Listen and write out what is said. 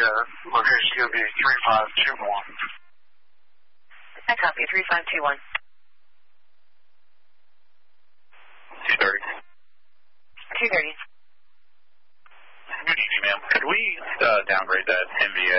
location is going to be 3521. I copy, 3521. 230. 230. Good evening, ma'am. Could we downgrade that MVA